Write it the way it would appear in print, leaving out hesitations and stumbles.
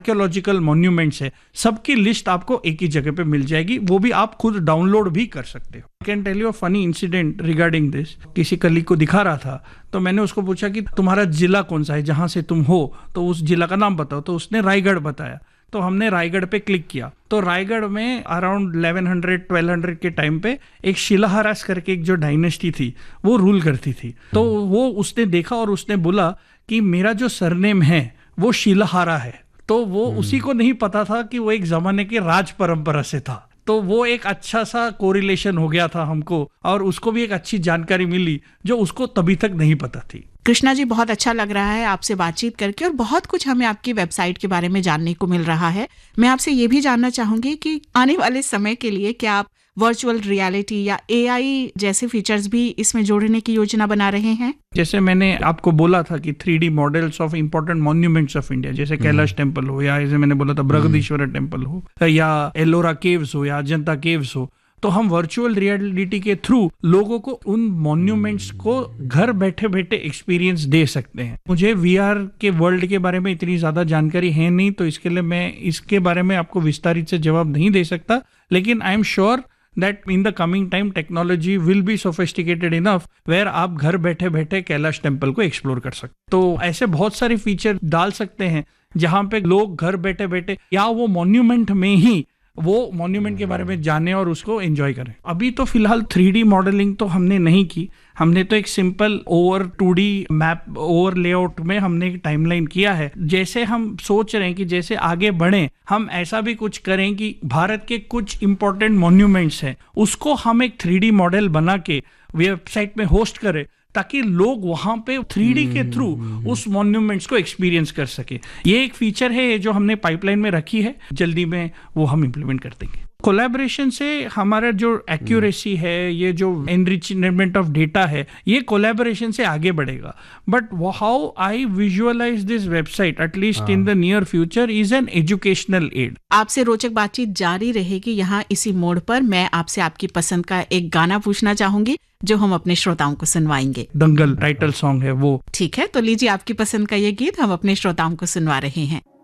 Archaeological monuments है, सबकी list आपको एक ही जगह पे मिल जाएगी, वो भी आप खुद डाउनलोड भी कर सकते हो। I can tell you a funny incident regarding this. किसी कलीग को दिखा रहा था, तो मैंने उसको पूछा कि तुम्हारा जिला कौन सा है जहां से तुम हो, तो उस जिला का नाम बताओ। तो उसने रायगढ़ बताया। तो हमने रायगढ़ पे क्लिक किया, तो रायगढ़ में अराउंड 1100-1200 के टाइम पे एक शिलाहारास करके एक जो डायनेस्टी थी वो रूल करती थी। तो वो उसने देखा और उसने बोला कि मेरा जो सरनेम है वो शिलाहारा है। तो वो उसी को नहीं पता था कि वो एक जमाने की राज परंपरा से था। तो वो एक अच्छा सा कोरिलेशन हो गया था हमको, और उसको भी एक अच्छी जानकारी मिली जो उसको तभी तक नहीं पता थी। कृष्णा जी, बहुत अच्छा लग रहा है आपसे बातचीत करके, और बहुत कुछ हमें आपकी वेबसाइट के बारे में जानने को मिल रहा है। मैं आपसे ये भी जानना चाहूंगी कि आने वाले समय के लिए क्या आप वर्चुअल रियलिटी या एआई जैसे फीचर्स भी इसमें जोड़ने की योजना बना रहे हैं? जैसे मैंने आपको बोला था कि 3D models of important monuments of India, जैसे कैलाश टेम्पल हो, या जैसे मैंने बोला था बृहदीश्वर टेम्पल हो, या एलोरा केव्स हो, या अजंता केव्स हो, तो हम वर्चुअल रियलिटी के थ्रू लोगों को उन मॉन्यूमेंट्स को घर बैठे बैठे एक्सपीरियंस दे सकते हैं। मुझे वीआर के वर्ल्ड के बारे में इतनी ज्यादा जानकारी है नहीं, तो इसके लिए मैं इसके बारे में आपको विस्तारित से जवाब नहीं दे सकता, लेकिन I am sure that in the coming time technology will be sophisticated enough where आप घर बैठे बैठे कैलाश टेम्पल को एक्सप्लोर कर सकते। तो ऐसे बहुत सारे फीचर डाल सकते हैं जहां पे लोग घर बैठे बैठे या वो मॉन्यूमेंट में ही वो मॉन्यूमेंट के बारे में जाने और उसको एंजॉय करें। अभी तो फिलहाल 3D मॉडलिंग तो हमने नहीं की, हमने तो एक simple over 2D map over layout में हमने एक टाइमलाइन किया है। जैसे हम सोच रहे हैं कि जैसे आगे बढ़ें, हम ऐसा भी कुछ करें कि भारत के कुछ इंपॉर्टेंट मॉन्यूमेंट्स हैं उसको हम एक 3D मॉडल बना के वेबसाइट में होस्ट करें, ताकि लोग वहां पे 3D के थ्रू उस मॉन्यूमेंट्स को एक्सपीरियंस कर सके। ये एक फीचर है जो हमने पाइपलाइन में रखी है, जल्दी में वो हम इम्प्लीमेंट कर देंगे। कोलैबोरेशन से हमारा जो एक्यूरेसी है, ये जो एनरिचमेंट ऑफ डेटा है, ये कोलैबोरेशन से आगे बढ़ेगा। But how I visualise this website at least in the near future is an educational add. आपसे रोचक बातचीत जारी रहेगी। यहाँ इसी मोड़ पर मैं आपसे आपकी पसंद का एक गाना पूछना चाहूंगी जो हम अपने श्रोताओं को सुनवाएंगे। दंगल टाइटल सॉन्ग है वो। ठीक है, तो लीजिए आपकी पसंद का ये गीत हम अपने श्रोताओं को सुनवा रहे हैं।